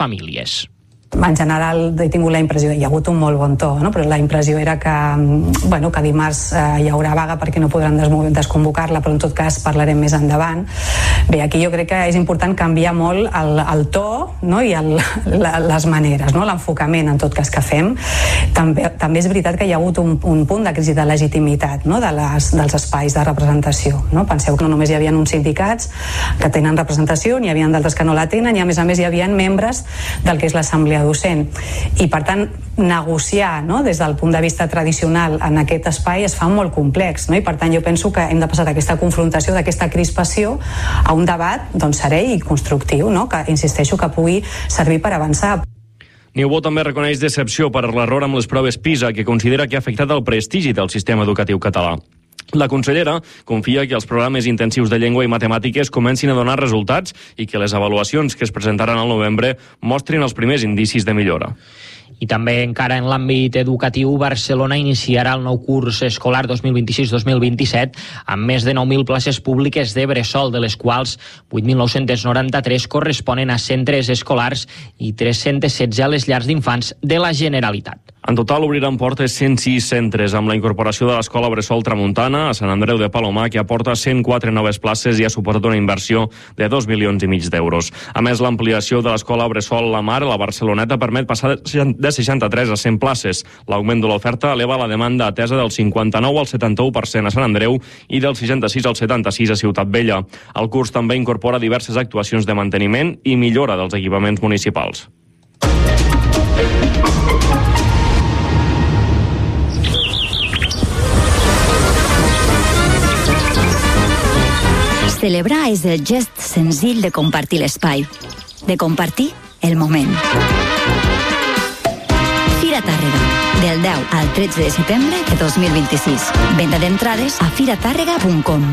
famílies. En general he tingut la impressió, hi ha hagut un molt bon to, no? Però la impressió era que dimarts hi haurà vaga perquè no podran desconvocar-la, però en tot cas parlarem més endavant. Bé, aquí jo crec que és important canviar molt el to, no? I les maneres, no? L'enfocament en tot cas que fem. També és veritat que hi ha hagut un punt de crisi de legitimitat, no? Dels espais de representació, no? Penseu que no només hi havia uns sindicats que tenen representació, n'hi havia d'altres que no la tenen, i a més hi havia membres del que és l'assemblea docent, i per tant negociar, no? Des del punt de vista tradicional en aquest espai es fa molt complex, no? I per tant jo penso que hem de passar d'aquesta confrontació, d'aquesta crispació, a un debat serè i constructiu, no? Que insisteixo que pugui servir per avançar. Niubó també reconeix decepció per l'error amb les proves PISA, que considera que ha afectat el prestigi del sistema educatiu català. La consellera confia que els programes intensius de llengua i matemàtiques comencin a donar resultats i que les avaluacions que es presentaran al novembre mostrin els primers indicis de millora. I també encara en l'àmbit educatiu, Barcelona iniciarà el nou curs escolar 2026-2027 amb més de 9.000 places públiques de bressol, de les quals 8.993 corresponen a centres escolars i 316 a les llars d'infants de la Generalitat. En total obriran portes 106 centres, amb la incorporació de l'Escola Bressol Tramuntana a Sant Andreu de Palomar, que aporta 104 noves places i ha suportat una inversió de 2,5 milions d'euros. A més, l'ampliació de l'Escola Bressol La Mar a la Barceloneta permet passar de 63 a 100 places. L'augment de l'oferta eleva la demanda atesa del 59 al 71% a Sant Andreu i del 66 al 76 a Ciutat Vella. El curs també incorpora diverses actuacions de manteniment i millora dels equipaments municipals. Celebrar és el gest senzill de compartir l'espai, de compartir el moment. Fira Tàrrega, del 10 al 13 de setembre de 2026. Venda d'entrades a firatàrrega.com.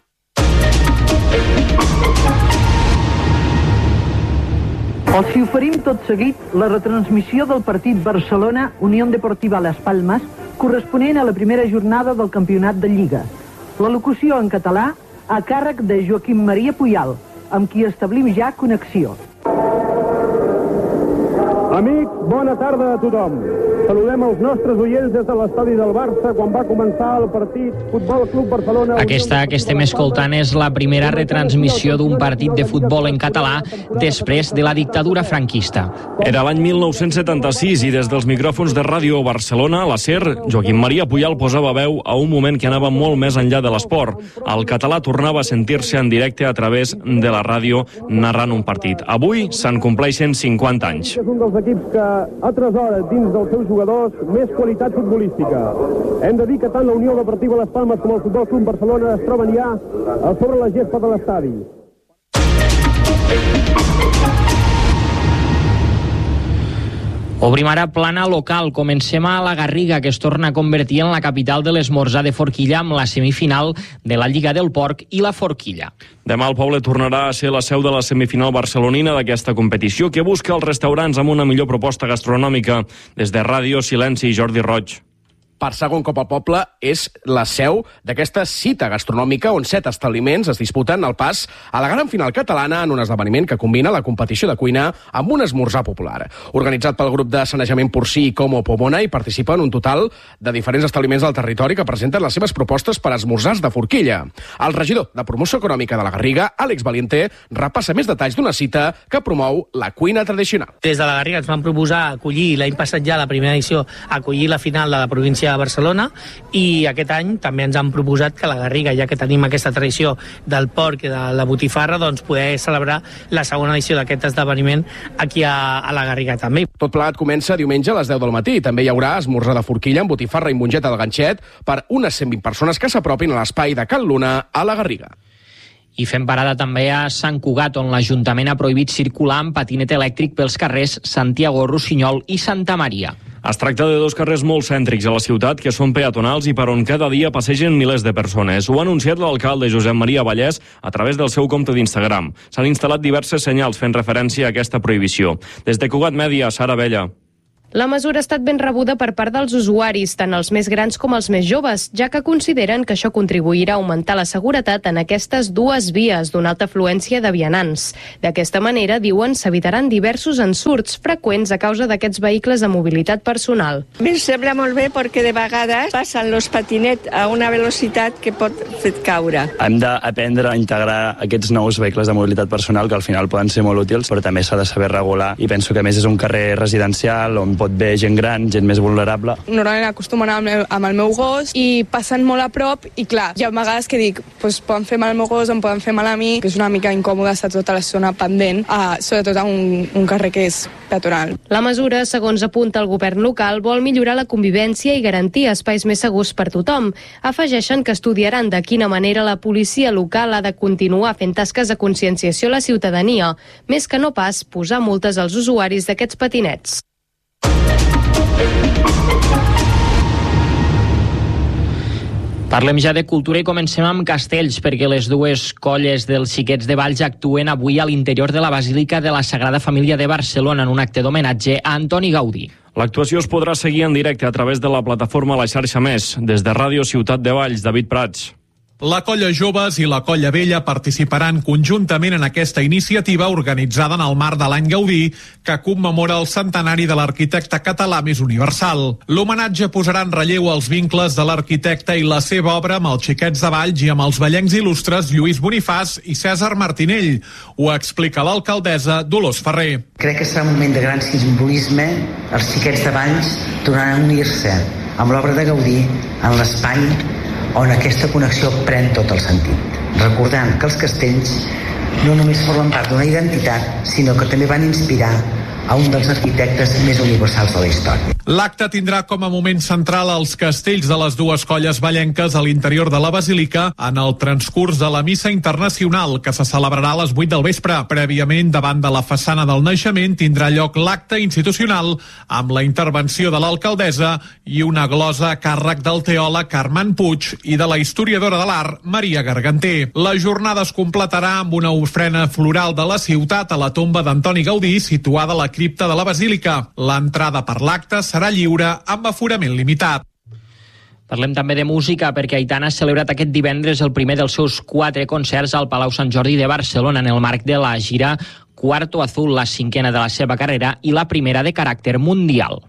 Els oferim tot seguit la retransmissió del partit Barcelona-Unió Deportiva Las Palmas corresponent a la primera jornada del campionat de Lliga. La locució en català a càrrec de Joaquim Maria Puyal, amb qui establim ja connexió. Amics, bona tarda a tothom. Saludem els nostres oients des de l'estadi del Barça quan va començar el partit Futbol Club Barcelona. Aquesta que estem escoltant és la primera retransmissió d'un partit de futbol en català després de la dictadura franquista. Era l'any 1976 i des dels micròfons de Ràdio Barcelona, la SER, Joaquim Maria Puyal posava veu a un moment que anava molt més enllà de l'esport. El català tornava a sentir-se en directe a través de la ràdio narrant un partit. Avui se'n compleixen 50 anys. És un dels equips que atresora dins dels seus jugadors més qualitat futbolística. Hem de dir que tant la Unió Deportiva Las Palmas com el Futbol Club Barcelona es troben ja a sobre la gespa de l'estadi. Obrim ara plana local. Comencem a la Garriga, que es torna a convertir en la capital de l'esmorzar de forquilla amb la semifinal de la Lliga del Porc i la Forquilla. Demà el poble tornarà a ser la seu de la semifinal barcelonina d'aquesta competició, que busca els restaurants amb una millor proposta gastronòmica. Des de Ràdio Silenci, Jordi Roig. Per segon cop al poble és la seu d'aquesta cita gastronòmica on 7 establiments es disputen el pas a la gran final catalana en un esdeveniment que combina la competició de cuina amb un esmorzar popular. Organitzat pel grup de sanejament porcí Como Pomona, hi participen un total de diferents establiments del territori que presenten les seves propostes per esmorzars de forquilla. El regidor de Promoció Econòmica de la Garriga, Àlex Valiente, repassa més detalls d'una cita que promou la cuina tradicional. Des de la Garriga ens van proposar acollir, l'any passat ja la primera edició, acollir la final de la província de Barcelona, i aquest any també ens han proposat que la Garriga, ja que tenim aquesta tradició del porc i de la botifarra, doncs poder celebrar la segona edició d'aquest esdeveniment aquí a la Garriga també. Tot plegat comença diumenge a les 10 del matí. També hi haurà esmorzar de forquilla amb botifarra i mongeta del ganxet per unes 120 persones que s'apropin a l'espai de Can Luna a la Garriga. I fem parada també a Sant Cugat, on l'Ajuntament ha prohibit circular amb patinet elèctric pels carrers Santiago, Rossinyol i Santa Maria. Es tracta de dos carrers molt cèntrics a la ciutat que són peatonals i per on cada dia passegen milers de persones. Ho ha anunciat l'alcalde Josep Maria Vallès a través del seu compte d'Instagram. S'han instal·lat diverses senyals fent referència a aquesta prohibició. Des de Cugat Mèdia, Sara Vella. La mesura ha estat ben rebuda per part dels usuaris, tant els més grans com els més joves, ja que consideren que això contribuirà a augmentar la seguretat en aquestes dues vies d'una alta afluència de vianants. D'aquesta manera, diuen, s'evitaran diversos ensurts freqüents a causa d'aquests vehicles de mobilitat personal. Em sembla molt bé perquè de vegades passen els patinets a una velocitat que pot fer caure. Hem d'aprendre a integrar aquests nous vehicles de mobilitat personal que al final poden ser molt útils, però també s'ha de saber regular i penso que a més és un carrer residencial on pot haver gent gran, gent més vulnerable. Normalment acostumo a anar amb el meu gos i passen molt a prop i clar, hi ha vegades que dic poden fer mal al meu gos, em poden fer mal a mi, que és una mica incòmode estar tota l'estona pendent, sobretot a un carrer que és peatonal. La mesura, segons apunta el govern local, vol millorar la convivència i garantir espais més segurs per tothom. Afegeixen que estudiaran de quina manera la policia local ha de continuar fent tasques de conscienciació a la ciutadania, més que no pas posar multes als usuaris d'aquests patinets. Parlem ja de cultura i comencem amb castells, perquè les dues colles dels Xiquets de Valls actuen avui a l'interior de la Basílica de la Sagrada Família de Barcelona en un acte d'homenatge a Antoni Gaudí. L'actuació es podrà seguir en directe a través de la plataforma La Xarxa Més. Des de Ràdio Ciutat de Valls, David Prats. La Colla Joves i la Colla Vella participaran conjuntament en aquesta iniciativa organitzada en el marc de l'any Gaudí, que commemora el centenari de l'arquitecte català més universal. L'homenatge posarà en relleu els vincles de l'arquitecte i la seva obra amb els Xiquets de Valls i amb els vallencs il·lustres Lluís Bonifàs i Cèsar Martinell. Ho explica l'alcaldessa Dolors Ferrer. Crec que serà un moment de gran simbolisme. Els Xiquets de Valls tornaran a unir-se amb l'obra de Gaudí en l'espai on aquesta connexió pren tot el sentit. Recordant que els castells no només formen part d'una identitat, sinó que també van inspirar a un dels arquitectes més universals de la història. L'acte tindrà com a moment central els castells de les dues colles vallenques a l'interior de la Basílica en el transcurs de la Missa Internacional, que se celebrarà a les 8 del vespre. Prèviament, davant de la façana del naixement, tindrà lloc l'acte institucional amb la intervenció de l'alcaldessa i una glosa a càrrec del teòleg Armand Puig i de la historiadora de l'art Maria Garganter. La jornada es completarà amb una ofrena floral de la ciutat a la tomba d'Antoni Gaudí, situada a la cripta de la Basílica. L'entrada per l'acte serà lliure amb aforament limitat. Parlem també de música, perquè Aitana ha celebrat aquest divendres el primer dels seus 4 concerts al Palau Sant Jordi de Barcelona en el marc de la gira Cuarto Azul, la 5ª de la seva carrera i la primera de caràcter mundial.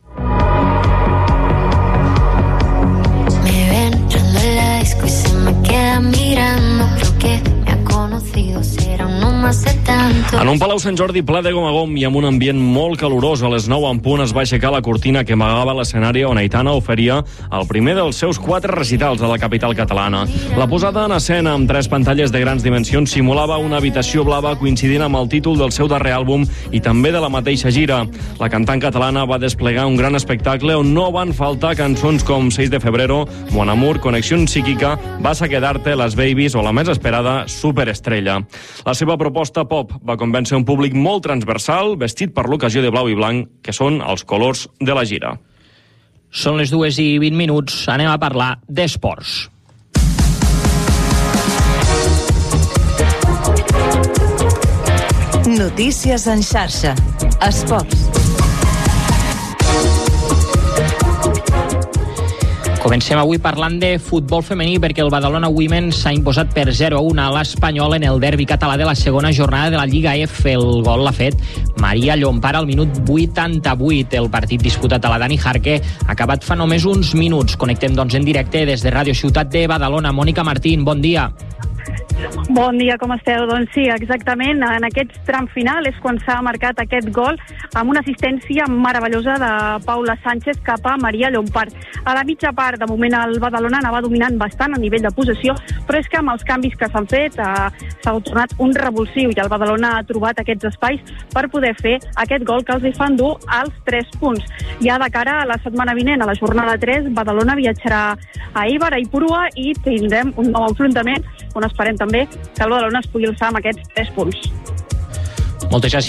Me ven entrando en la disco y se me queda mirando, creo que me ha conocido, será un no más de tanto. En un Palau Sant Jordi ple de gom a gom i amb un ambient molt calorós, a les 9 en punt es va aixecar la cortina que amagava l'escenari on Aitana oferia el primer dels seus 4 recitals a la capital catalana. La posada en escena amb 3 pantalles de grans dimensions simulava una habitació blava coincidint amb el títol del seu darrer àlbum i també de la mateixa gira. La cantant catalana va desplegar un gran espectacle on no van faltar cançons com 6 de febrero, Mon Amour, Conexión Psíquica, Vas a quedarte, Las Babies o la més esperada Superestrella. La seva proposta pop va convèncer un públic molt transversal, vestit per l'ocasió de blau i blanc, que són els colors de la gira. Són les 2:20, anem a parlar d'esports. Notícies en xarxa. Esports. Comencem avui parlant de futbol femení, perquè el Badalona Women s'ha imposat per 0-1 a l'Espanyol en el derbi català de la segona jornada de la Lliga F. El gol l'ha fet Maria Llompara al minut 88. El partit disputat a la Dani Jarque ha acabat fa només uns minuts. Connectem doncs en directe des de Ràdio Ciutat de Badalona. Mònica Martín, bon dia. Bon dia, com esteu? Doncs sí, exactament, en aquest tram final és quan s'ha marcat aquest gol amb una assistència meravellosa de Paula Sánchez cap a Maria Llompart. A la mitja part, de moment, el Badalona anava dominant bastant a nivell de possessió, però és que amb els canvis que s'han fet s'ha tornat un revulsiu i el Badalona ha trobat aquests espais per poder fer aquest gol que els hi fan dur als 3 punts. Ja de cara a la setmana vinent, a la jornada 3, Badalona viatjarà a Eibar, a Ipurua, i tindrem un nou enfrontament on esperem també que el Badalona es pugui alçar amb aquests 3 punts.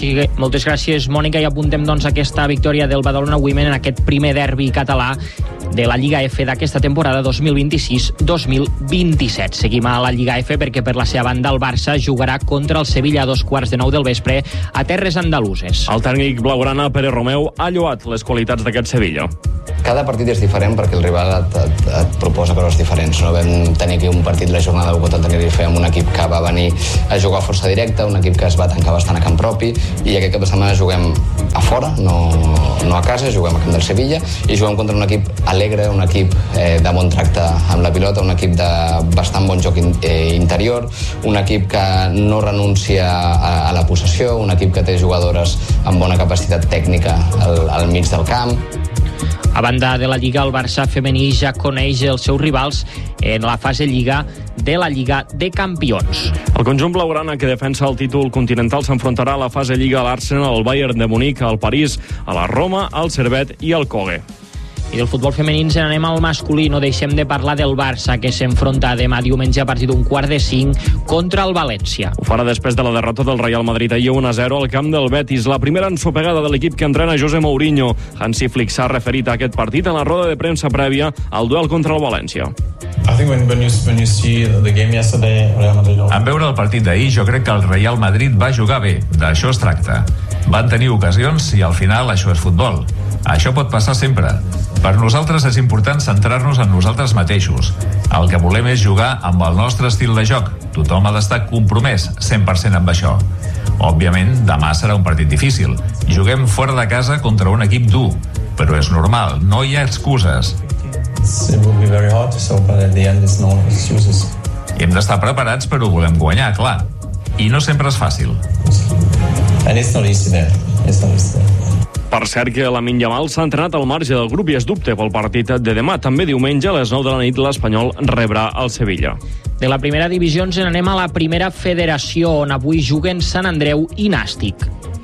Moltes gràcies, Mònica, i apuntem doncs aquesta victòria del Badalona Women en aquest primer derbi català de la Lliga F d'aquesta temporada 2026-2027. Seguim a la Lliga F perquè per la seva banda el Barça jugarà contra el Sevilla a 2:15 del vespre a terres andaluses. El tècnic blaugrana Pere Romeu ha lloat les qualitats d'aquest Sevilla. Cada partit és diferent perquè el rival et proposa coses diferents. No vam tenir aquí un partit la jornada 1 contra el Tenerife amb un equip que va venir a jugar força directa, un equip que es va tancar bastant a camp propi, i aquest cap de setmana juguem a fora, no a casa, juguem a camp del Sevilla i juguem contra un equip alegre, un equip de bon tracte amb la pilota, un equip de bastant bon joc interior, un equip que no renuncia a la possessió, un equip que té jugadores amb bona capacitat tècnica al mig del camp. A banda de la Lliga, el Barça femení ja coneix els seus rivals en la fase Lliga de la Lliga de Campions. El conjunt blaugrana que defensa el títol continental s'enfrontarà a la fase Lliga a l'Arsenal, al Bayern de Munic, al París, a la Roma, al Servette i al Cogue. I del futbol femení ens anem al masculí. No deixem de parlar del Barça, que s'enfronta demà diumenge a partir d'un 4:05 contra el València. Ho farà després de la derrota del Real Madrid ahir 1-0 al camp del Betis. La primera ensopegada de l'equip que entrena José Mourinho. Hansi Flick s'ha referit a aquest partit en la roda de premsa prèvia al duel contra el València. En veure el partit d'ahir, jo crec que el Real Madrid va jugar bé. D'això es tracta. Van tenir ocasions i al final això és futbol. Això pot passar sempre. Per nosaltres és important centrar-nos en nosaltres mateixos. El que volem és jugar amb el nostre estil de joc. Tothom ha d'estar compromès 100% amb això. Òbviament, demà serà un partit difícil. Juguem fora de casa contra un equip dur, però és normal, no hi ha excuses. Hem d'estar preparats, però volem guanyar, clar. I no sempre és fàcil. Per cert que Lamine Yamal s'ha entrenat al marge del grup i es dubte pel partit de demà. També diumenge a les 9 de la nit l'Espanyol rebrà el Sevilla. De la primera divisió ens n'anem a la primera federació, on avui juguen Sant Andreu i Nàstic.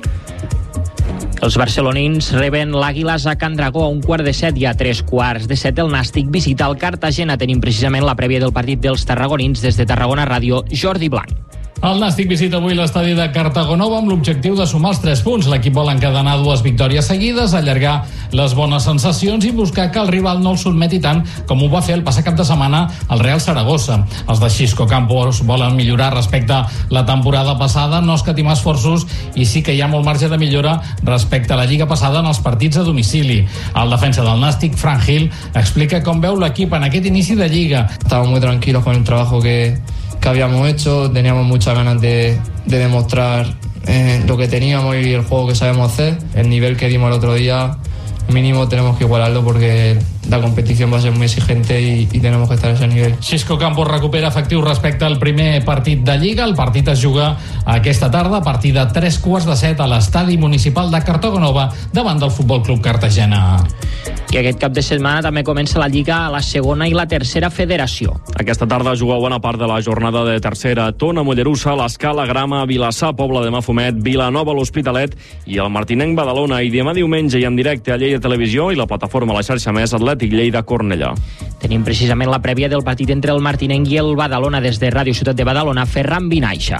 Els barcelonins reben l'Àguiles a Can Dragó a 1:15 i a 3:15 el Nàstic visita el Cartagena. Tenim precisament la prèvia del partit dels tarragonins des de Tarragona Ràdio, Jordi Blanc. El Nàstic visita avui l'estadi de Cartagonova amb l'objectiu de sumar els 3 punts. L'equip vol encadenar 2 victòries seguides, allargar les bones sensacions i buscar que el rival no el sotmeti tant com ho va fer el passat cap de setmana el Real Saragossa. Els de Xisco Campos volen millorar respecte a la temporada passada, no escatimar esforços, i sí que hi ha molt marge de millora respecte a la Lliga passada en els partits a domicili. El defensa del Nàstic, Frank Gil, explica com veu l'equip en aquest inici de Lliga. Estamos muy tranquilos con el trabajo que habíamos hecho, teníamos muchas ganas de demostrar lo que teníamos y el juego que sabemos hacer. El nivel que dimos el otro día, mínimo tenemos que igualarlo porque la competición va a ser muy exigente y tenemos que estar a ese nivel. Xisco Campos recupera efectiu respecte al primer partit de Lliga. El partit es juga aquesta tarda a partir de 3:15 a l'estadi municipal de Cartagonova davant del Futbol Club Cartagena. I aquest cap de setmana també comença la Lliga a la segona i la tercera federació. Aquesta tarda juga bona part de la jornada de tercera. Tona, Mollerussa, l'Escala, Grama, Vilassar, Pobla de Mafumet, Vilanova, l'Hospitalet i el Martinenc Badalona. I demà diumenge i en directe a Lleida Televisió i la plataforma La Xarxa Més, Atlètic Lleida Cornellà. Tenim precisament la prèvia del partit entre el Martinenc i el Badalona des de Ràdio Ciutat de Badalona, Ferran Vinaixa.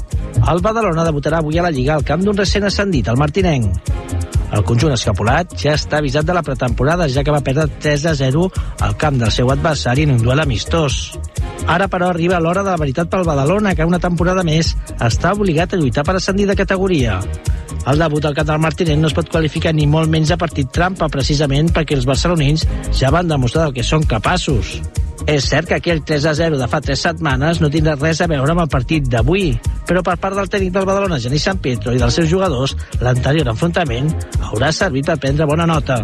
El Badalona debutarà avui a la Lliga al camp d'un recent ascendit, el Martinenc. El conjunt escapulat ja està avisat de la pretemporada, ja que va perdre 3-0 al camp del seu adversari en un duel amistós. Ara, però, arriba l'hora de la veritat pel Badalona, que una temporada més està obligat a lluitar per ascendir de categoria. El debut al camp del Martinenc no es pot qualificar ni molt menys de partit trampa, precisament perquè els barcelonins ja van demostrar del que són capaços. És cert que aquell 3-0 de fa 3 setmanes no tindrà res a veure amb el partit d'avui, però per part del tècnic del Badalona, Genís San Pietro, i dels seus jugadors, l'anterior enfrontament haurà servit per prendre bona nota.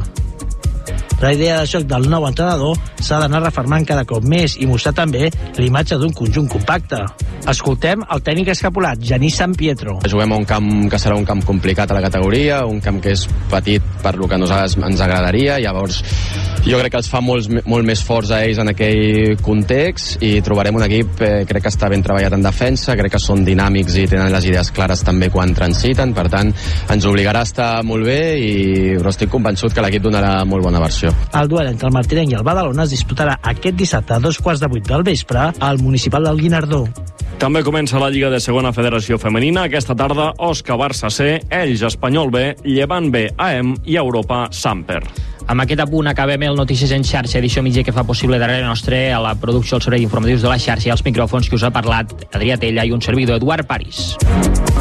La idea de joc del nou entrenador s'ha d'anar refermant cada cop més i mostrar també l'imatge d'un conjunt compacte. Escoltem el tècnic escapulat, Genís San Pietro. Juguem a un camp que serà un camp complicat a la categoria, un camp que és petit per lo que a nosaltres ens agradaria, llavors jo crec que els fa molt més forts a ells en aquell context i trobarem un equip crec que està ben treballat en defensa, crec que són dinàmics i tenen les idees clares també quan transiten, per tant ens obligarà a estar molt bé, però estic convençut que l'equip donarà molt bona versió. El duel entre el Martinenc i el Badalona es disputarà aquest dissabte a 2:15 del vespre al municipal del Guinardó. També comença la Lliga de Segona Federació Femenina. Aquesta tarda, Osca Barça C, Elx Espanyol B, Llevant B, AM i Europa Samper. Amb aquest apunt acabem el Notícies en xarxa, edició mitja que fa possible darrere nostre a la producció del servei d'informatius de la xarxa i als micròfons que us ha parlat Adrià Tella i un servidor Eduard París.